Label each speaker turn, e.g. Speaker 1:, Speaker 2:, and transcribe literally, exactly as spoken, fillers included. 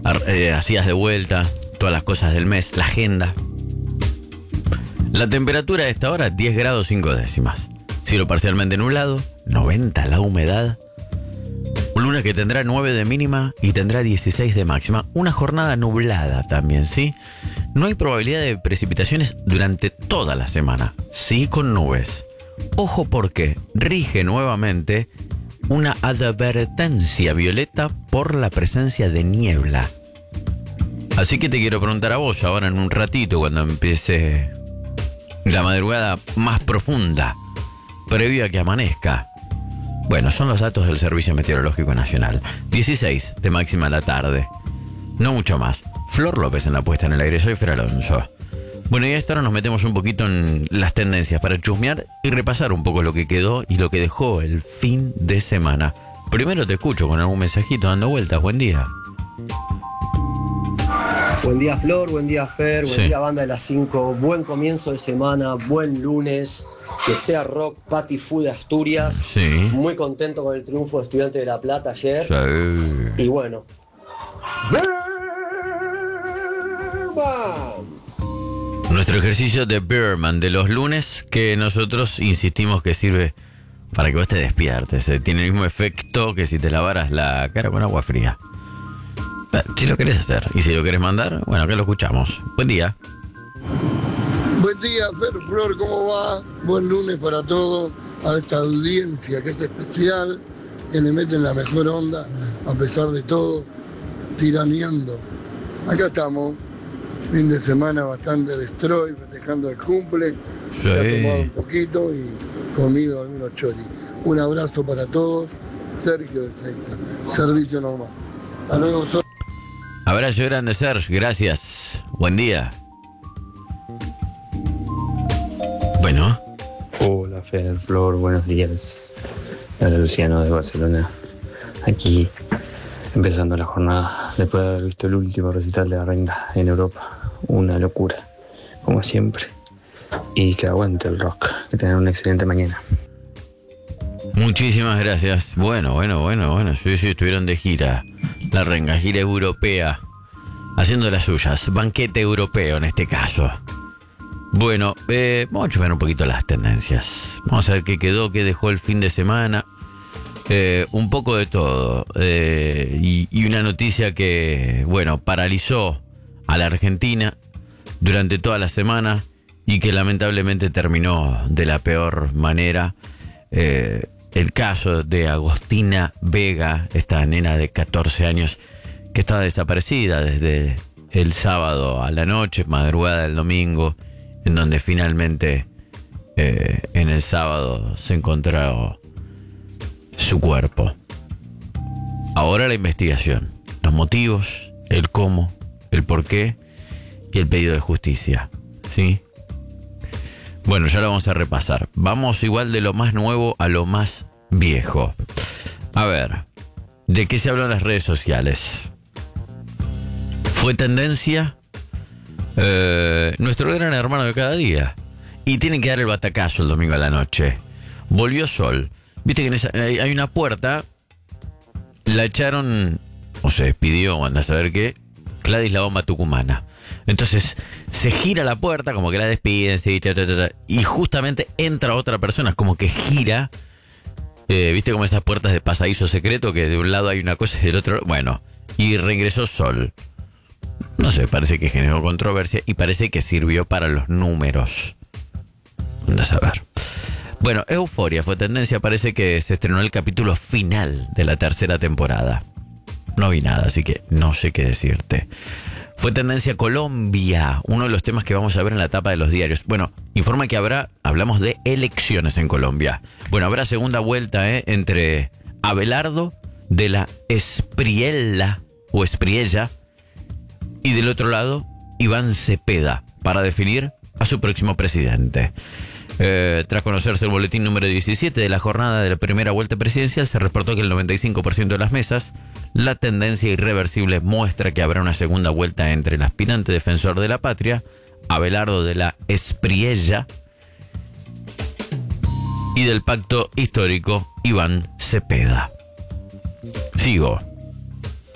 Speaker 1: eh, hacías de vuelta todas las cosas del mes, la agenda. La temperatura a esta hora, diez grados cinco décimas. Cielo parcialmente nublado, noventa la humedad. Un lunes que tendrá nueve de mínima y tendrá dieciséis de máxima. Una jornada nublada también, ¿sí? No hay probabilidad de precipitaciones durante toda la semana. Sí, con nubes. Ojo porque rige nuevamente una advertencia violeta por la presencia de niebla. Así que te quiero preguntar a vos ahora en un ratito, cuando empiece la madrugada más profunda, previo a que amanezca. Bueno, son los datos del Servicio Meteorológico Nacional. dieciséis de máxima a la tarde. No mucho más. Flor López en la puesta en el aire. Soy Fer Alonso. Bueno, y a esta hora nos metemos un poquito en las tendencias para chusmear y repasar un poco lo que quedó y lo que dejó el fin de semana. Primero te escucho con algún mensajito dando vueltas. Buen día.
Speaker 2: Buen día, Flor. Buen día, Fer. Buen
Speaker 1: Sí.
Speaker 2: día, banda de las cinco. Buen comienzo de semana. Buen lunes. Que sea rock, Pati Fu de Asturias.
Speaker 1: Sí.
Speaker 2: Muy contento con el triunfo de Estudiantes de La Plata ayer.
Speaker 1: Sí.
Speaker 2: Y bueno.
Speaker 1: Nuestro ejercicio de Birdman de los lunes, que nosotros insistimos que sirve para que vos te despiertes. Eh, Tiene el mismo efecto que si te lavaras la cara con agua fría. Eh, Si lo querés hacer y si lo querés mandar, bueno, acá lo escuchamos. Buen día.
Speaker 3: Buen día, Fer, Flor, ¿cómo va? Buen lunes para todos, a esta audiencia que es especial, que le meten la mejor onda, a pesar de todo, tiraneando. Acá estamos, fin de semana bastante destroy, festejando el cumple,
Speaker 1: Sí.
Speaker 3: se ha tomado un poquito y comido algunos choris. Un abrazo para todos, Sergio de Seiza, servicio normal. Hasta luego, Sol.
Speaker 1: Abrazo grande, Serge. Gracias. Buen día. Bueno.
Speaker 4: Hola, Fer, Flor, buenos días. Hola, Luciano de Barcelona. Aquí, empezando la jornada, después de haber visto el último recital de la Renga en Europa. Una locura, como siempre. Y que aguante el rock. Que tengan una excelente mañana.
Speaker 1: Muchísimas gracias. Bueno, bueno, bueno, bueno. Sí, sí, estuvieron de gira. La Renga, gira europea. Haciendo las suyas. Banquete europeo en este caso. Bueno, eh, vamos a chupar un poquito las tendencias. Vamos a ver qué quedó, qué dejó el fin de semana. Eh, un poco de todo. Eh, y, y una noticia que, bueno, paralizó a la Argentina durante toda la semana y que lamentablemente terminó de la peor manera. Eh, el caso de Agostina Vega, esta nena de catorce años que estaba desaparecida desde el sábado a la noche, madrugada del domingo, en donde finalmente eh, en el sábado se encontró su cuerpo. Ahora la investigación, los motivos, el cómo, el por qué y el pedido de justicia, ¿sí? Bueno, ya lo vamos a repasar. Vamos igual de lo más nuevo a lo más viejo. A ver, ¿de qué se habló en las redes sociales? Fue tendencia eh, nuestro gran hermano de cada día. Y tienen que dar el batacazo el domingo a la noche. Volvió Sol. Viste que en esa, hay, hay una puerta. La echaron, o se despidió, anda a saber qué, Gladys la bomba tucumana. Entonces se gira la puerta, como que la despiden, ¿sí? cha, cha, cha, cha, y justamente entra otra persona, es como que gira. Eh, ¿Viste como esas puertas de pasadizo secreto, que de un lado hay una cosa y del otro? Bueno, y regresó Sol. No sé, parece que generó controversia y parece que sirvió para los números. Anda a saber. Bueno, Euforia fue tendencia, parece que se estrenó el capítulo final de la tercera temporada. No vi nada, así que no sé qué decirte. Fue tendencia Colombia, uno de los temas que vamos a ver en la tapa de los diarios. Bueno, informa que habrá, hablamos de elecciones en Colombia. Bueno, habrá segunda vuelta ¿eh? entre Abelardo de la Espriella o Espriella y del otro lado Iván Cepeda para definir a su próximo presidente. Eh, tras conocerse el boletín número diecisiete de la jornada de la primera vuelta presidencial, se reportó que el noventa y cinco por ciento de las mesas, la tendencia irreversible muestra que habrá una segunda vuelta entre el aspirante defensor de la patria, Abelardo de la Espriella, y del pacto histórico, Iván Cepeda. Sigo.